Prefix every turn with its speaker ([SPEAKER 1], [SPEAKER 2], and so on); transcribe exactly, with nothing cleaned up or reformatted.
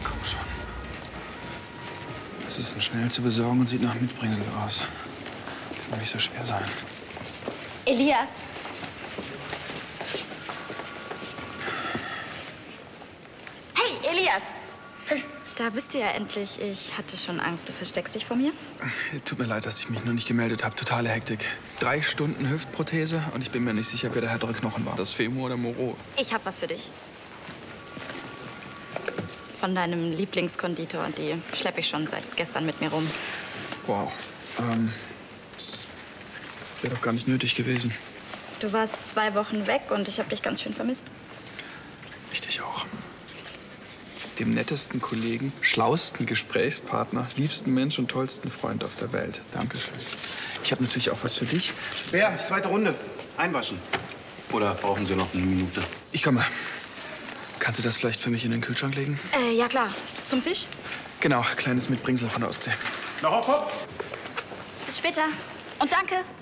[SPEAKER 1] Komm schon. Das ist ein schnell zu besorgen und sieht nach Mitbringsel aus. Kann nicht so schwer sein.
[SPEAKER 2] Elias. Hey, Elias.
[SPEAKER 1] Hey.
[SPEAKER 2] Da bist du ja endlich. Ich hatte schon Angst, du versteckst dich vor mir.
[SPEAKER 1] Tut mir leid, dass ich mich noch nicht gemeldet habe. Totale Hektik. Drei Stunden Hüftprothese und ich bin mir nicht sicher, wer der härtere Knochen war. Das Femur oder Moreau.
[SPEAKER 2] Ich hab was für dich. Von deinem Lieblingskonditor. Die schleppe ich schon seit gestern mit mir rum.
[SPEAKER 1] Wow. Ähm, das wäre doch gar nicht nötig gewesen.
[SPEAKER 2] Du warst zwei Wochen weg und ich habe dich ganz schön vermisst.
[SPEAKER 1] Ich dich auch. Dem nettesten Kollegen, schlausten Gesprächspartner, liebsten Mensch und tollsten Freund auf der Welt. Dankeschön. Ich habe natürlich auch was für dich.
[SPEAKER 3] Wer? Zweite Runde. Einwaschen. Oder brauchen Sie noch eine Minute?
[SPEAKER 1] Ich komme. Kannst du das vielleicht für mich in den Kühlschrank legen?
[SPEAKER 2] Äh, ja klar. Zum Fisch?
[SPEAKER 1] Genau, kleines Mitbringsel von der Ostsee.
[SPEAKER 3] Na hopp, hopp.
[SPEAKER 2] Bis später. Und danke.